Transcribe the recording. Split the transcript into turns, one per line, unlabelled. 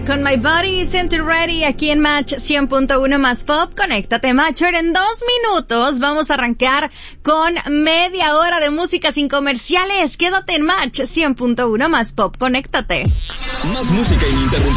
con My Body Isn't Ready aquí en Match 100.1 más Pop. Conéctate, Matcher. En 2 minutos vamos a arrancar con media hora de música sin comerciales. Quédate en Match 100.1 más Pop. Conéctate.
Más música ininterrumpida.